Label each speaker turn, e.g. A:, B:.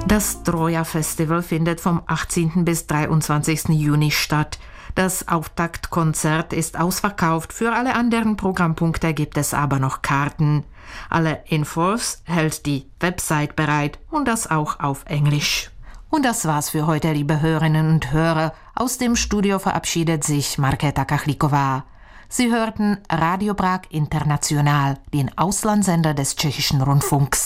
A: Das Troja Festival findet vom 18. bis 23. Juni statt. Das Auftaktkonzert ist ausverkauft, für alle anderen Programmpunkte gibt es aber noch Karten. Alle Infos hält die Website bereit und das auch auf Englisch. Und das war's für heute, liebe Hörerinnen und Hörer. Aus dem Studio verabschiedet sich Markéta Kachlíková. Sie hörten Radio Prag International, den Auslandssender des Tschechischen Rundfunks.